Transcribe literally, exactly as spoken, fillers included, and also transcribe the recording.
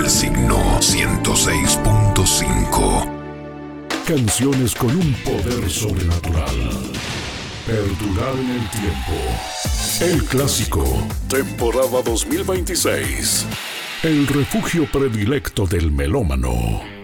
del signo ciento seis punto cinco. Canciones con un poder sobrenatural. Perdurar en el tiempo. El clásico. Temporada dos mil veintiséis. El refugio predilecto del melómano.